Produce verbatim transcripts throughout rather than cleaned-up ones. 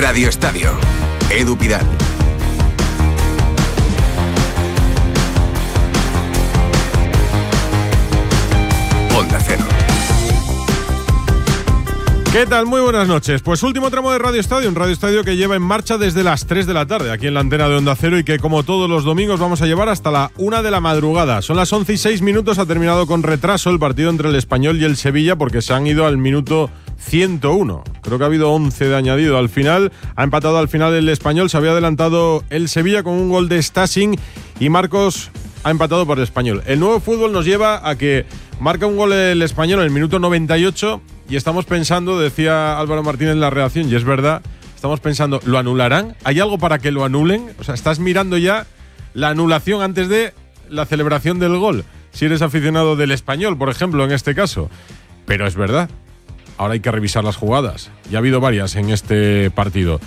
Radio Estadio. Edu Pidal. Onda Cero. ¿Qué tal? Muy buenas noches. Pues último tramo de Radio Estadio, un Radio Estadio que lleva en marcha desde las tres de la tarde aquí en la antena de Onda Cero y que como todos los domingos vamos a llevar hasta la una de la madrugada. Son las once y seis minutos, ha terminado con retraso el partido entre el Español y el Sevilla porque se han ido al minuto ciento uno. Creo que ha habido once de añadido al final. Ha empatado al final el Español, se había adelantado el Sevilla con un gol de Stasing y Marcos ha empatado por el Español. El nuevo fútbol nos lleva a que marca un gol el Español en el minuto noventa y ocho y estamos pensando, decía Álvaro Martínez en la redacción, y es verdad, estamos pensando, ¿lo anularán? ¿Hay algo para que lo anulen? O sea, estás mirando ya la anulación antes de la celebración del gol, si eres aficionado del Español, por ejemplo, en este caso. Pero es verdad, ahora hay que revisar las jugadas. Ya ha habido varias en este partido.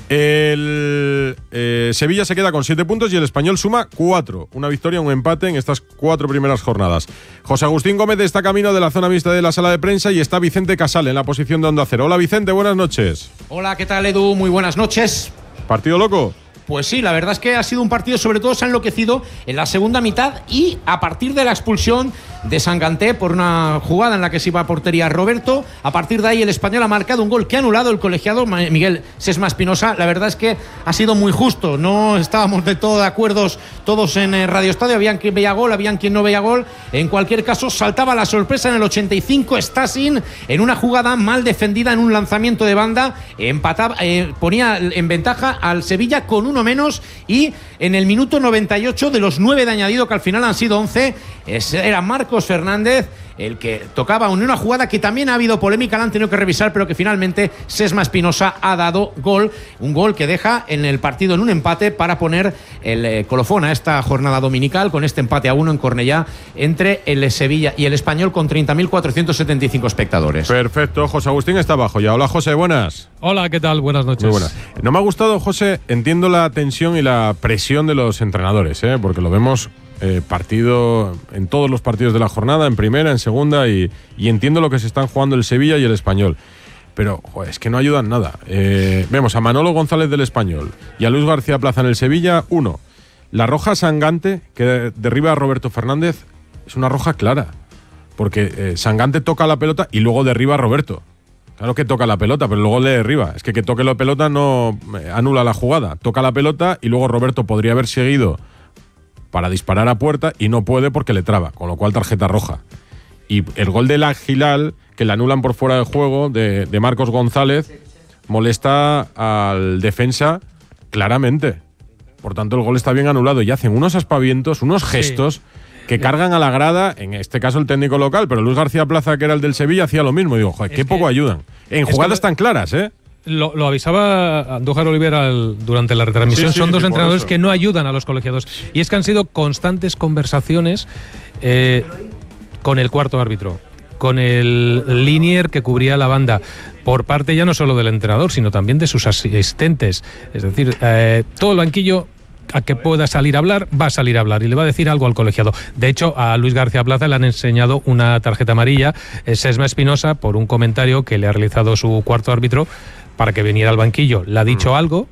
El eh, Sevilla se queda con siete puntos y el Español suma cuatro. Una victoria, un empate en estas cuatro primeras jornadas. José Agustín Gómez está camino de la zona mixta de la sala de prensa y está Vicente Casal en la posición de Onda Cero. Hola Vicente, buenas noches. Hola, ¿qué tal Edu? Muy buenas noches. ¿Partido loco? Pues sí, la verdad es que ha sido un partido, sobre todo se ha enloquecido en la segunda mitad y a partir de la expulsión de Sanganté por una jugada en la que se iba a portería Roberto, a partir de ahí el Español ha marcado un gol que ha anulado el colegiado Miguel Sesma Espinosa. La verdad es que ha sido muy justo, no estábamos de todo de acuerdo todos en Radio Estadio, habían quien veía gol, habían quien no veía gol. En cualquier caso, saltaba la sorpresa en el ochenta y cinco, Stasing en una jugada mal defendida en un lanzamiento de banda, empataba, eh, ponía en ventaja al Sevilla con un uno menos y en el minuto noventa y ocho de los nueve de añadido, que al final han sido once, era Marcos Fernández el que tocaba en una jugada que también ha habido polémica, la han tenido que revisar, pero que finalmente Sesma Espinosa ha dado gol, un gol que deja en el partido en un empate para poner el eh, colofón a esta jornada dominical con este empate a uno en Cornellá entre el Sevilla y el Español con treinta mil cuatrocientos setenta y cinco espectadores. Perfecto, José Agustín está abajo ya. Hola José, buenas. Hola, ¿qué tal? Buenas noches. Muy buenas. No me ha gustado, José, entiendo la tensión y la presión de los entrenadores, ¿eh? Porque lo vemos eh, partido en todos los partidos de la jornada, en primera, en segunda, y, y entiendo lo que se están jugando el Sevilla y el Español. Pero joder, es que no ayudan nada. Eh, vemos a Manolo González del Español y a Luis García Plaza en el Sevilla, uno. La roja Sanganté, que derriba a Roberto Fernández, es una roja clara. Porque eh, Sanganté toca la pelota y luego derriba a Roberto. Claro que toca la pelota, pero luego le derriba. Es que que toque la pelota no eh, anula la jugada. Toca la pelota y luego Roberto podría haber seguido para disparar a puerta y no puede porque le traba, con lo cual tarjeta roja. Y el gol del Al-Hilal, que le anulan por fuera de juego, de, de Marcos González, molesta al defensa claramente. Por tanto, el gol está bien anulado y hacen unos aspavientos, unos gestos... Sí. Que cargan a la grada, en este caso el técnico local, pero Luis García Plaza, que era el del Sevilla, hacía lo mismo. Y digo, joder, qué poco ayudan. En jugadas tan claras, ¿eh? Lo, lo avisaba Andújar Olivera el, durante la retransmisión. Sí, sí, Son dos sí, entrenadores que no ayudan a los colegiados. Y es que han sido constantes conversaciones eh, con el cuarto árbitro, con el linier que cubría la banda, por parte ya no solo del entrenador, sino también de sus asistentes. Es decir, eh, todo el banquillo, a que pueda salir a hablar, va a salir a hablar y le va a decir algo al colegiado. De hecho, a Luis García Plaza le han enseñado una tarjeta amarilla, Sesma Espinosa, por un comentario que le ha realizado su cuarto árbitro para que viniera al banquillo. Le ha dicho mm. algo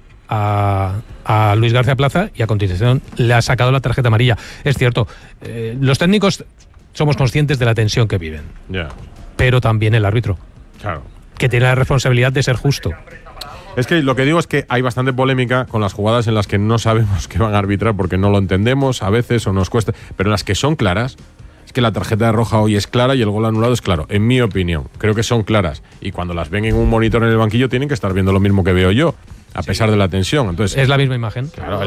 a, a Luis García Plaza y a continuación le ha sacado la tarjeta amarilla. Es cierto, eh, los técnicos somos conscientes de la tensión que viven, yeah. pero también el árbitro, claro, que tiene la responsabilidad de ser justo. Es que lo que digo es que hay bastante polémica con las jugadas en las que no sabemos que van a arbitrar porque no lo entendemos a veces o nos cuesta, pero en las que son claras, es que la tarjeta de roja hoy es clara y el gol anulado es claro, en mi opinión. Creo que son claras y cuando las ven en un monitor en el banquillo tienen que estar viendo lo mismo que veo yo, a pesar sí. de la tensión. Entonces, es la misma imagen. Claro,